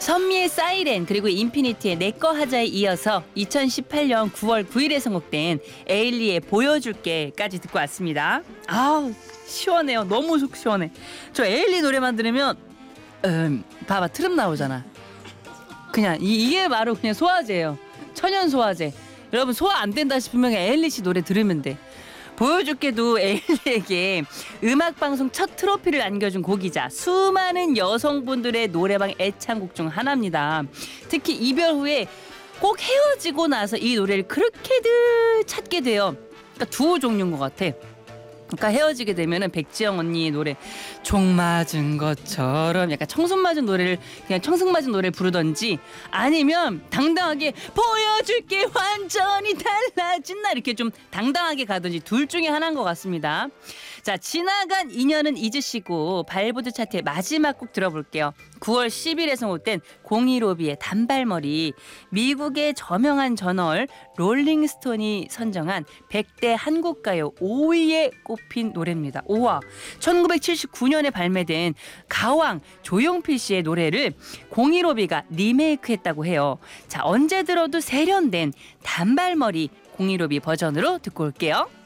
선미의 사이렌 그리고 인피니티의 내꺼 하자에 이어서 2018년 9월 9일에 선곡된 에일리의 보여줄게까지 듣고 왔습니다. 아우 시원해요. 너무 속 시원해. 저 에일리 노래만 들으면 봐봐 트름 나오잖아. 그냥 이게 바로 그냥 소화제예요. 천연 소화제. 여러분 소화 안 된다 싶으면 에일리 씨 노래 들으면 돼. 보여줄게도 에일리에게 음악방송 첫 트로피를 안겨준 곡이자 수많은 여성분들의 노래방 애창곡 중 하나입니다. 특히 이별 후에 꼭 헤어지고 나서 이 노래를 그렇게들 찾게 돼요. 그러니까 두 종류인 것 같아. 그러니까 헤어지게 되면은 백지영 언니의 노래 종 맞은 것처럼 약간 청순 맞은 노래를 그냥 청승 맞은 노래를 부르던지 아니면 당당하게 보여줄게 완전히 달라진 날 이렇게 좀 당당하게 가든지 둘 중에 하나인 것 같습니다. 자 지나간 인연은 잊으시고 발보드 차트의 마지막 곡 들어볼게요. 9월 10일에 선곡된 015B의 단발머리. 미국의 저명한 저널 롤링스톤이 선정한 100대 한국가요 5위에 꼽힌 노래입니다. 우와 1979년에 발매된 가왕 조용필 씨의 노래를 015B가 리메이크했다고 해요. 자 언제 들어도 세련된 단발머리 015B 버전으로 듣고 올게요.